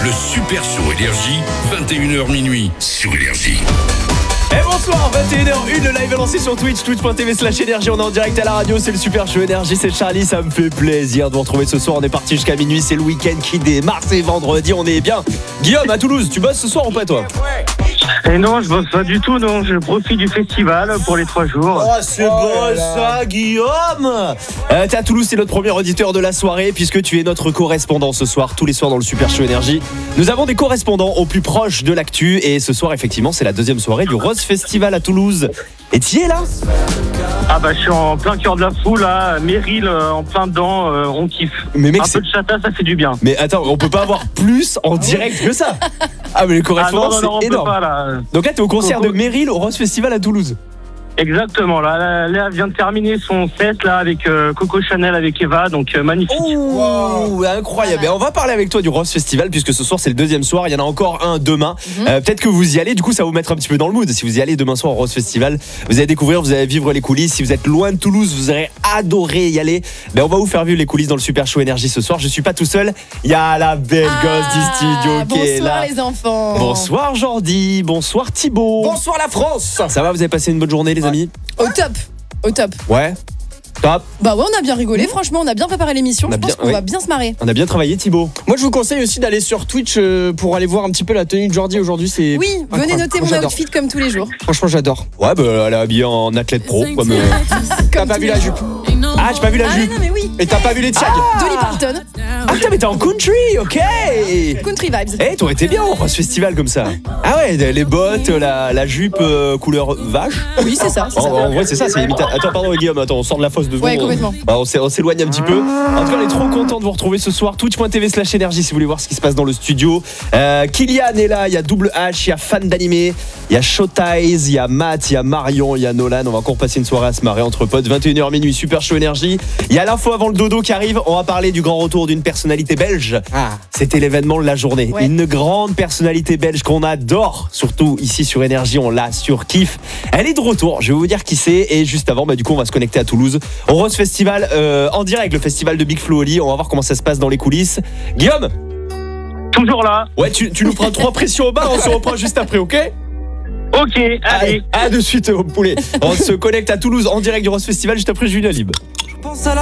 Le Super Show Énergie, 21h minuit sur Énergie. Et bonsoir, 21h01, le live est lancé sur Twitch, twitch.tv/énergie, on est en direct à la radio, c'est le Super Show Énergie, c'est Charlie, ça me fait plaisir de vous retrouver ce soir, on est parti jusqu'à minuit, c'est le week-end qui démarre, c'est vendredi, on est bien. Guillaume, à Toulouse, tu bosses ce soir ou pas toi? Et non, je bosse pas du tout, non, je profite du festival pour les 3 jours. Oh, c'est beau ça, Guillaume. T'es à Toulouse, c'est notre premier auditeur de la soirée, puisque tu es notre correspondant ce soir, tous les soirs dans le Super Show Énergie. Nous avons des correspondants au plus proche de l'actu, et ce soir, effectivement, c'est la deuxième soirée du Rose Festival à Toulouse. Et t'y es là? Ah bah je suis en plein cœur de la foule là, Meryl en plein dedans, on kiffe. Mais mec, un peu de chata, ça fait du bien. Mais attends, on peut pas avoir plus en direct que ça. Ah mais les correspondants, non, c'est énorme. on peut pas, là. Donc là, t'es au concert de Meryl au Rose Festival à Toulouse. Exactement, là, Léa vient de terminer son set là avec Coco Chanel avec Eva, donc magnifique. Oh, incroyable. Et on va parler avec toi du Rose Festival puisque ce soir c'est le deuxième soir, il y en a encore un demain. Peut-être que vous y allez, du coup ça va vous mettre un petit peu dans le mood. Si vous y allez demain soir au Rose Festival, vous allez découvrir, vous allez vivre les coulisses. Si vous êtes loin de Toulouse, vous aurez adoré y aller. On va vous faire vivre les coulisses dans le Super Show Énergie ce soir. Je suis pas tout seul, il y a la belle gosse du studio qui est là. Bonsoir les enfants. Bonsoir Jordi, bonsoir Thibaut. Bonsoir la France. Ça va, vous avez passé une bonne journée les amis? Au top. Ouais. Top. Bah ouais, on a bien rigolé, franchement, on a bien préparé l'émission, je pense qu'on va bien se marrer. On a bien travaillé Thibaut. Moi je vous conseille aussi d'aller sur Twitch pour aller voir un petit peu la tenue de Jordi aujourd'hui, c'est Oui, venez incroyable. noter mon J'adore. outfit comme tous les jours. Franchement j'adore. Ouais, elle est habillée en athlète pro comme T'as pas vu la jupe? Ah, j'ai pas vu la Ah jupe. non mais oui, Et t'as pas vu les tiags? Dolly Parton, Ah putain, mais t'es en country, ok. country vibes. Eh, t'aurais été bien au Rose Festival comme ça. Ah ouais, les bottes, la jupe couleur vache. Oui, c'est ça, c'est ça. En vrai, c'est ça, c'est limite. Attends, pardon Guillaume, attends, on sort de la fosse de secondes. Ouais, complètement. On s'éloigne un petit peu. En tout cas, on est trop content de vous retrouver ce soir. Twitch.tv/énergie si vous voulez voir ce qui se passe dans le studio. Kylian est là, il y a Double H, il y a Fan d'animé, il y a Showtize, il y a Matt, il y a Marion, il y a Nolan. On va encore passer une soirée à se marrer entre potes. 21h minuit, Super Show Énergie. Il y a l'info avant le dodo qui arrive. On va parler du grand retour d'une personnalité belge. C'était l'événement de la journée. Ouais. Une grande personnalité belge qu'on adore, surtout ici sur Énergie, on la surkiffe. Elle est de retour, je vais vous dire qui c'est. Et juste avant, du coup, on va se connecter à Toulouse au Rose Festival en direct, le festival de Big Flo Oli. On va voir comment ça se passe dans les coulisses. Guillaume, Toujours là. ouais, tu nous prends 3 pressions au bas, on se reprend juste après, ok? Ok, allez. À de suite au poulet. On se connecte à Toulouse en direct du Rose Festival juste après Julien Lib. Pense à la